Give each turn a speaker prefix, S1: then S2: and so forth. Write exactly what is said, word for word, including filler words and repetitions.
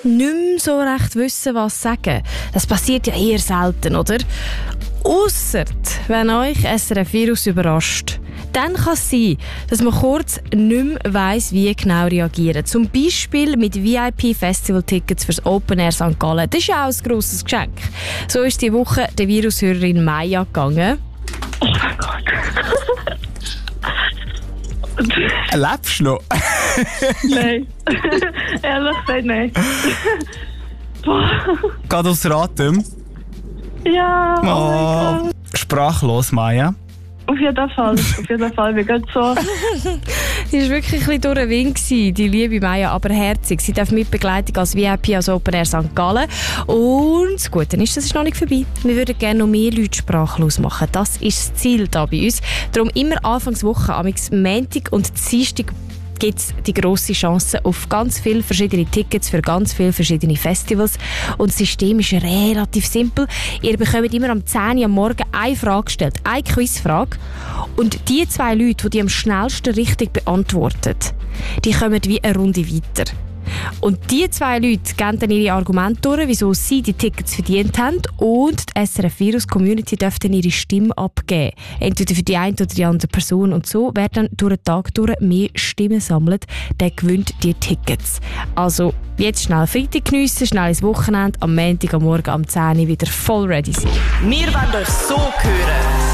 S1: nicht mehr so recht wissen, was sagen. Das passiert ja eher selten, oder? Ausser wenn euch S R F-Virus überrascht. Dann kann es sein, dass man kurz nicht mehr weiss, wie genau reagieren. Zum Beispiel mit V I P-Festival-Tickets fürs Open Air Sankt Gallen. Das ist ja auch ein grosses Geschenk. So ist die Woche der Virushörerin Maya gegangen.
S2: Oh mein Gott.
S3: Lebst du noch?
S2: Nein. Ehrlich gesagt, nein.
S3: Geht aus Atem?
S2: Ja, oh,
S3: Oh,
S2: mein Gott.
S3: Sprachlos, Maya.
S2: Auf jeden Fall, auf jeden Fall. Wir gehen so.
S1: Sie war wirklich ein bisschen durch den Wind, die liebe Maya, aber herzig. Sie darf mit Begleitung als V I P als Open Air Sankt Gallen. Und das Gute ist, das ist noch nicht vorbei. Wir würden gerne noch mehr Leute sprachlos machen. Das ist das Ziel hier bei uns. Darum immer Anfangswoche, am Montag und Dienstag, gibt es die grosse Chance auf ganz viele verschiedene Tickets für ganz viele verschiedene Festivals. Und das System ist relativ simpel. Ihr bekommt immer am zehn Uhr am Morgen eine Frage gestellt, eine Quizfrage. Und die zwei Leute, die die am schnellsten richtig beantworten, die kommen wie eine Runde weiter. Und diese zwei Leute geben dann ihre Argumente durch, wieso sie die Tickets verdient haben, und die S R F-Virus-Community darf dann ihre Stimme abgeben. Entweder für die eine oder die andere Person. Und so, wer dann durch den Tag durch mehr Stimmen sammelt, der gewinnt die Tickets. Also jetzt schnell Freitag geniessen, schnell ins Wochenende, am Montag am Morgen am zehn Uhr wieder voll ready sein.
S4: Wir wollen euch so hören.